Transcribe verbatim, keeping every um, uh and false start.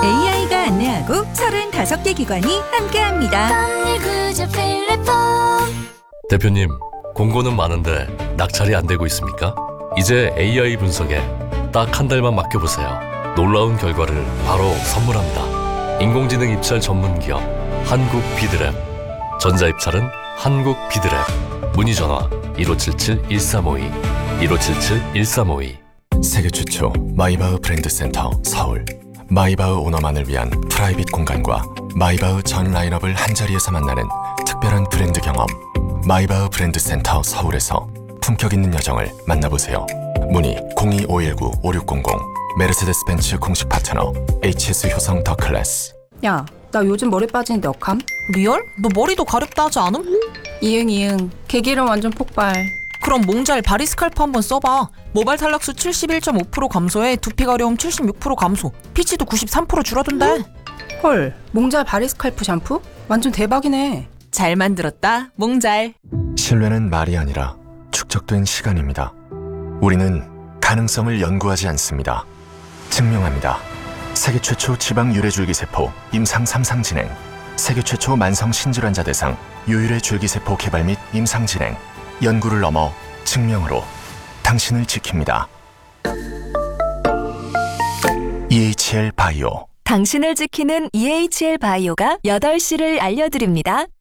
에이아이가 안내하고 서른다섯 개 기관이 함께합니다. 대표님, 공고는 많은데 낙찰이 안 되고 있습니까? 이제 에이아이 분석에 딱 한 달만 맡겨보세요. 놀라운 결과를 바로 선물합니다. 인공지능 입찰 전문 기업 한국 비드랩. 전자입찰은 한국 비드랩. 문의 전화 일오칠칠 일삼오이 일오칠칠 일삼오이. 세계 최초 마이바흐 브랜드 센터 서울. 마이바흐 오너만을 위한 프라이빗 공간과 마이바흐 전 라인업을 한자리에서 만나는 특별한 브랜드 경험. 마이바흐 브랜드 센터 서울에서 품격 있는 여정을 만나보세요. 문의 공이오일구 오육공공. 메르세데스 벤츠 공식 파트너 에이치에스 효성 더 클래스. 야, 나 요즘 머리 빠지는데 억함? 리얼? 너 머리도 가렵다 하지 않음? 이응 이응 개기름 완전 폭발. 그럼 몽잘 바리스칼프 한번 써봐. 모발 탈락수 칠십일 점 오 퍼센트 감소에 두피 가려움 칠십육 퍼센트 감소, 피지도 구십삼 퍼센트 줄어든대. 헐, 몽잘 바리스칼프 샴푸? 완전 대박이네. 잘 만들었다, 몽잘. 신뢰는 말이 아니라 축적된 시간입니다. 우리는 가능성을 연구하지 않습니다. 증명합니다. 세계 최초 지방 유래 줄기세포 임상 삼 상 진행. 세계 최초 만성 신질환자 대상 유유래 줄기세포 개발 및 임상 진행. 연구를 넘어 증명으로 당신을 지킵니다. 이에이치엘 바이오. 당신을 지키는 이에이치엘 바이오가 여덟 시를 알려드립니다.